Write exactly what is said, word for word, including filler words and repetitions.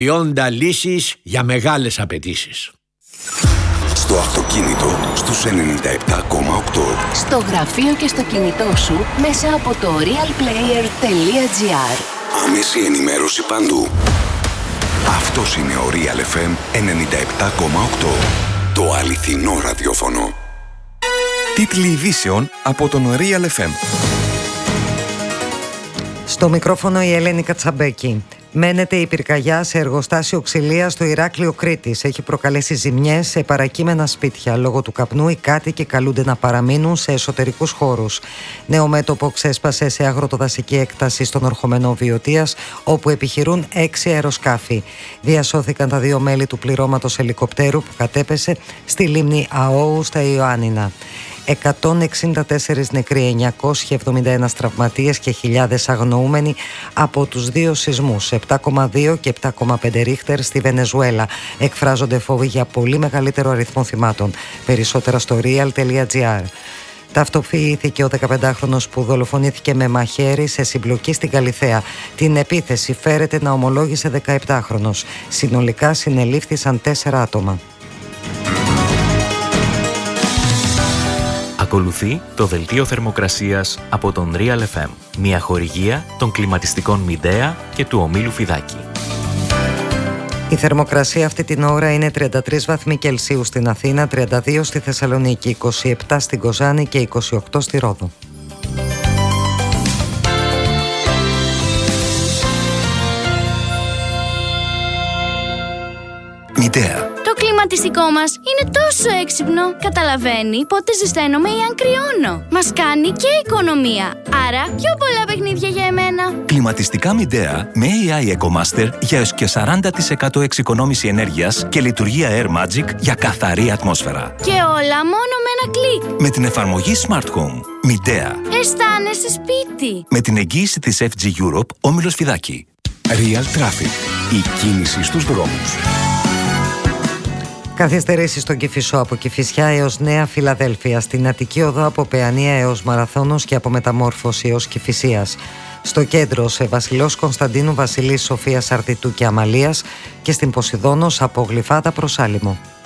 Ιόντα λύσεις για μεγάλες απαιτήσεις. Στο αυτοκίνητο στους ενενήντα επτά κόμμα οκτώ. Στο γραφείο και στο κινητό σου μέσα από το realplayer τελεία gr. Άμεση ενημέρωση παντού. Αυτός είναι ο Real εφ εμ ενενήντα επτά κόμμα οκτώ. Το αληθινό ραδιόφωνο. Τίτλοι ειδήσεων από τον Real εφ εμ. Στο μικρόφωνο η Ελένη Κατσαμπέκη. Μένεται η πυρκαγιά σε εργοστάσιο ξυλίας στο Ηράκλειο Κρήτης. Έχει προκαλέσει ζημιές σε παρακείμενα σπίτια. Λόγω του καπνού, οι κάτοικοι καλούνται να παραμείνουν σε εσωτερικούς χώρους. Νέο μέτωπο ξέσπασε σε αγροτοδασική έκταση στον ορχομενό Βιωτίας, όπου επιχειρούν έξι αεροσκάφη. Διασώθηκαν τα δύο μέλη του πληρώματος ελικοπτέρου που κατέπεσε στη λίμνη Αόου στα Ιωάννινα. εκατόν εξήντα τέσσερις νεκροί, εννιακόσιοι εβδομήντα ένα τραυματίες και χιλιάδες αγνοούμενοι από τους δύο σεισμούς, επτά κόμμα δύο και επτά κόμμα πέντε ρίχτερ στη Βενεζουέλα. Εκφράζονται φόβοι για πολύ μεγαλύτερο αριθμό θυμάτων. Περισσότερα στο real τελεία gr. Ταυτοποιήθηκε ο δεκαπεντάχρονος που δολοφονήθηκε με μαχαίρι σε συμπλοκή στην Καλιθέα. Την επίθεση φέρεται να ομολόγησε δεκαεπτάχρονος. Συνολικά συνελήφθησαν τέσσερα άτομα. Ακολουθεί το δελτίο θερμοκρασίας από τον Real εφ εμ, μια χορηγία των κλιματιστικών Μιντέα και του ομίλου Φιδάκη. Η θερμοκρασία αυτή την ώρα είναι τριάντα τρεις βαθμοί Κελσίου στην Αθήνα, τριάντα δύο στη Θεσσαλονίκη, είκοσι επτά στην Κοζάνη και είκοσι οκτώ στη Ρόδο. Μιντέα. Το κλιματιστικό μας είναι τόσο έξυπνο. Καταλαβαίνει πότε ζεσταίνομαι ή αν κρυώνω. Μας κάνει και οικονομία. Άρα πιο πολλά παιχνίδια για εμένα. Κλιματιστικά Μιντέα με έι άι EcoMaster για έως και σαράντα τοις εκατό εξοικονόμηση ενέργειας και λειτουργία Air Magic για καθαρή ατμόσφαιρα. Και όλα μόνο με ένα κλικ. Με την εφαρμογή Smart Home. Μιντέα. Αισθάνεσαι σπίτι. Με την εγγύηση της εφ τζι Europe, όμιλος Φιδάκη. Real Traffic. Η κίνηση στους δρόμους. Καθυστερήσεις στον Κηφισό από Κηφισιά έως Νέα Φιλαδέλφια, στην Αττική Οδό από Παιανία έως Μαραθώνος και από Μεταμόρφωση έως Κηφισίας. Στο κέντρο σε Βασιλός Κωνσταντίνου, Βασιλής Σοφίας Αρτιτού και Αμαλίας και στην Ποσειδώνος από Γλυφάδα προς Άλυμο.